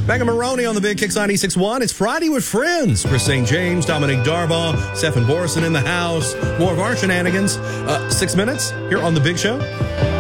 Megan Maroney on the Big Kicks 96.1. It's Friday with Friends. Chris St. James, Dominic Darbaugh, Stephen Borson in the house. More of our shenanigans. 6 minutes here on The Big Show.